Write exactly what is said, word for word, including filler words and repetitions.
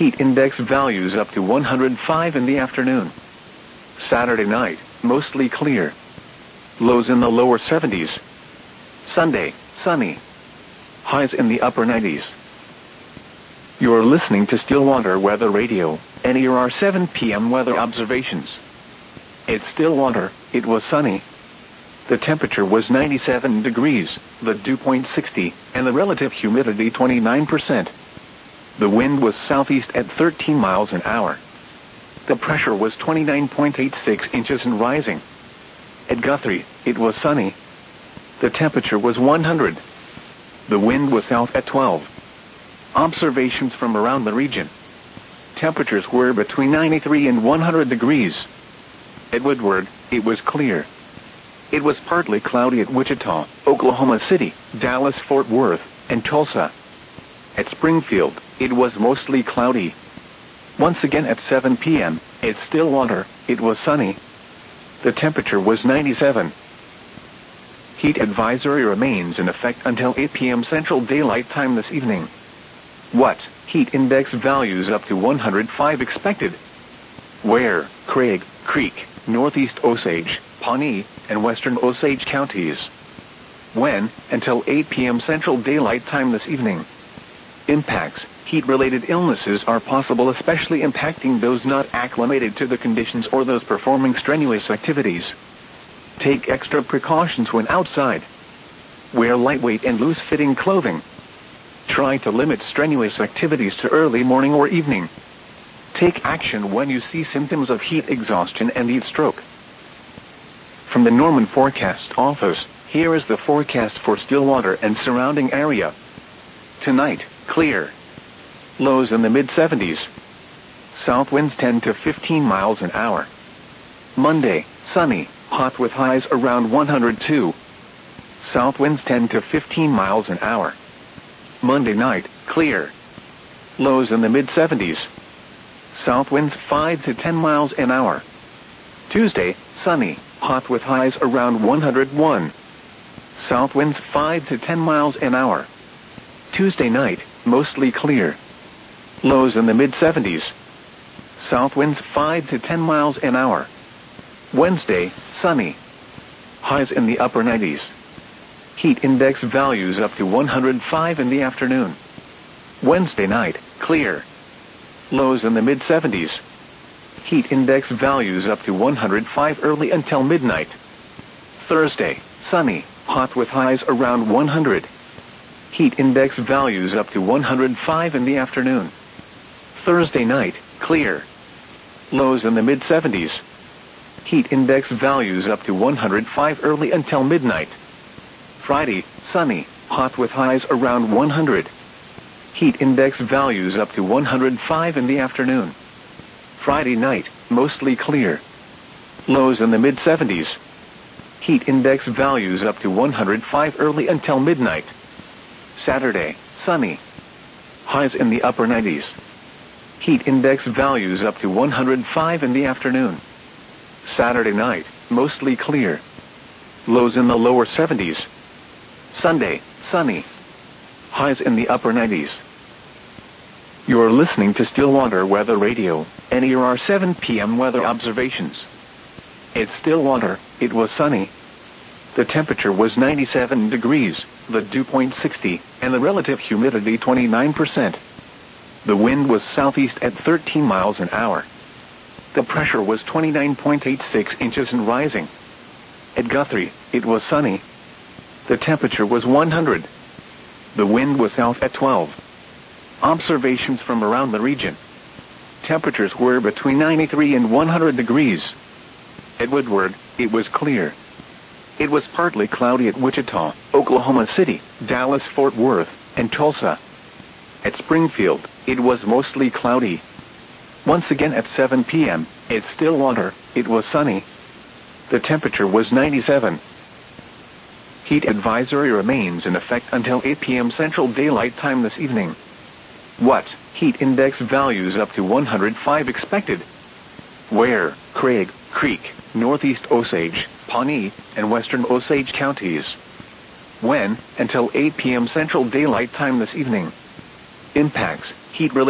Heat index values up to one hundred five in the afternoon. Saturday night, mostly clear. Lows in the lower seventies. Sunday, sunny. Highs in the upper nineties. You're listening to Stillwater Weather Radio, and here are seven p m weather observations. At Stillwater, it was sunny. The temperature was ninety-seven degrees, the dew point sixty, and the relative humidity twenty-nine percent. The wind was southeast at thirteen miles an hour. The pressure was twenty-nine point eight six inches and rising. At Guthrie, it was sunny. The temperature was one hundred. The wind was south at twelve. Observations from around the region. Temperatures were between ninety-three and one hundred degrees. At Woodward, it was clear. It was partly cloudy at Wichita, Oklahoma City, Dallas, Fort Worth, and Tulsa. At Springfield, it was mostly cloudy. Once again at seven p m, at Stillwater, it was sunny. The temperature was ninety-seven. Heat advisory remains in effect until eight p m Central Daylight Time this evening. What? Heat index values up to one hundred five expected. Where? Craig, Creek, Northeast Osage, Pawnee, and Western Osage counties. When? Until eight p m Central Daylight Time this evening. Impacts. Heat-related illnesses are possible, especially impacting those not acclimated to the conditions or those performing strenuous activities. Take extra precautions when outside. Wear lightweight and loose-fitting clothing. Try to limit strenuous activities to early morning or evening. Take action when you see symptoms of heat exhaustion and heat stroke. From the Norman Forecast Office, here is the forecast for Stillwater and surrounding area. Tonight, clear. Lows in the mid seventies. South winds ten to fifteen miles an hour. Monday, sunny, hot with highs around one hundred two. South winds ten to fifteen miles an hour. Monday night, clear. Lows in the mid seventies. South winds five to ten miles an hour. Tuesday, sunny, hot with highs around one hundred one. South winds five to ten miles an hour. Tuesday night, mostly clear. Lows in the mid seventies. South winds five to ten miles an hour. Wednesday, sunny. Highs in the upper nineties. Heat index values up to one hundred five in the afternoon. Wednesday night, clear. Lows in the mid seventies. Heat index values up to one hundred five early until midnight. Thursday, sunny, hot with highs around one hundred. Heat index values up to one hundred five in the afternoon. Thursday night, clear. Lows in the mid seventies. Heat index values up to one hundred five early until midnight. Friday, sunny, hot with highs around one hundred. Heat index values up to one hundred five in the afternoon. Friday night, mostly clear. Lows in the mid seventies. Heat index values up to one hundred five early until midnight. Saturday, sunny. Highs in the upper nineties. Heat index values up to one hundred five in the afternoon. Saturday night, mostly clear. Lows in the lower seventies. Sunday, sunny. Highs in the upper nineties. You're listening to Stillwater Weather Radio, and here are seven p m weather observations. At Stillwater, it was sunny. The temperature was ninety-seven degrees, the dew point sixty, and the relative humidity twenty-nine percent. The wind was southeast at thirteen miles an hour. The pressure was twenty-nine point eight six inches and rising. At Guthrie, it was sunny. The temperature was one hundred. The wind was south at twelve. Observations from around the region. Temperatures were between ninety-three and one hundred degrees. At Woodward, it was clear. It was partly cloudy at Wichita, Oklahoma City, Dallas, Fort Worth, and Tulsa. At Springfield, it was mostly cloudy. Once again at seven p m, at Stillwater, it was sunny. The temperature was ninety-seven. Heat advisory remains in effect until eight p m Central Daylight Time this evening. What? Heat index values up to one hundred five expected. Where? Craig, Creek, Northeast Osage, Pawnee, and Western Osage counties. When? Until eight p m Central Daylight Time this evening. Impacts. Heat-related